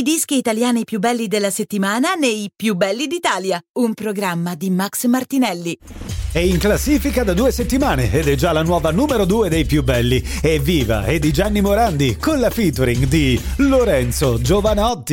dischi italiani più belli della settimana nei Più belli d'Italia, un programma di Max Martinelli. È in classifica da 2 settimane ed è già la nuova numero 2 dei più belli. Evviva! È di Gianni Morandi con la featuring di Lorenzo Giovanotti.